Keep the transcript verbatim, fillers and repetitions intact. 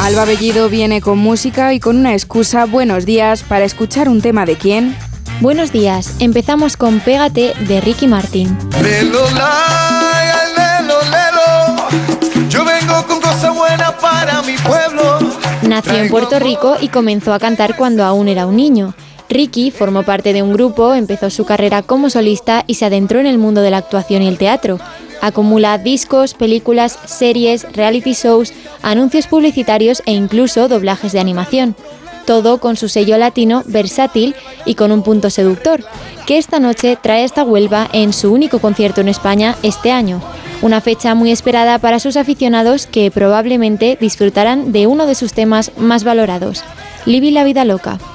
Alba Bellido viene con música y con una excusa. Buenos días, para escuchar un tema de ¿quién? Buenos días, empezamos con Pégate de Ricky Martin. Lelo, la, lelo, lelo. Yo vengo con cosas buenas para mi pueblo. Nació en Puerto Rico y comenzó a cantar cuando aún era un niño. Ricky formó parte de un grupo, empezó su carrera como solista y se adentró en el mundo de la actuación y el teatro. Acumula discos, películas, series, reality shows, anuncios publicitarios e incluso doblajes de animación. Todo con su sello latino versátil y con un punto seductor, que esta noche trae hasta Huelva en su único concierto en España este año. Una fecha muy esperada para sus aficionados que probablemente disfrutarán de uno de sus temas más valorados, Living la vida loca.